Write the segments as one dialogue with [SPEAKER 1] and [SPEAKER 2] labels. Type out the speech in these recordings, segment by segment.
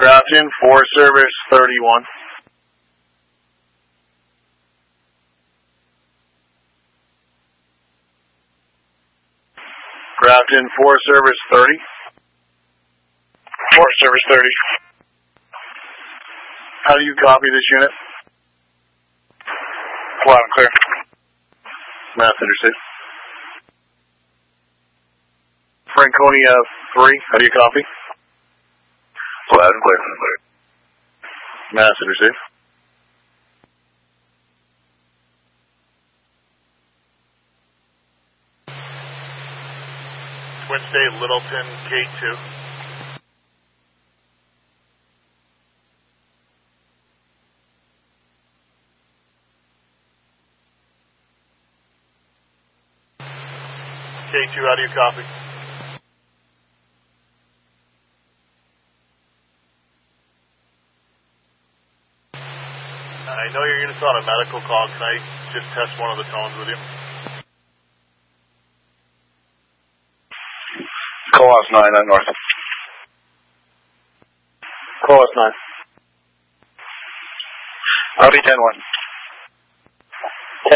[SPEAKER 1] Grafton, 4 Service 31. Grafton, 4 Service 30. 4 Service 30. How do you copy this unit? Loud and clear. Mass understood. Franconia 3, how do you copy?
[SPEAKER 2] Loud and clear.
[SPEAKER 1] Mass understood.
[SPEAKER 3] Twin State, Littleton, K2. K2, how do you copy? I know your unit's on a medical call. Can I just test one of the tones with you?
[SPEAKER 2] Colos 9 on north.
[SPEAKER 1] Colos 9.
[SPEAKER 2] Copy 10-1.
[SPEAKER 1] 10.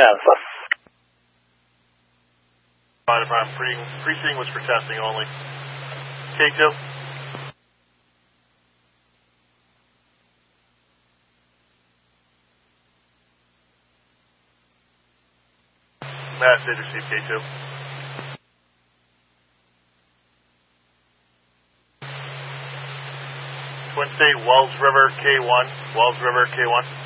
[SPEAKER 3] Fine, if I'm precinct was for testing only. K2. Mass did receive K2. Twin State, Wells River, K1. Wells River, K1.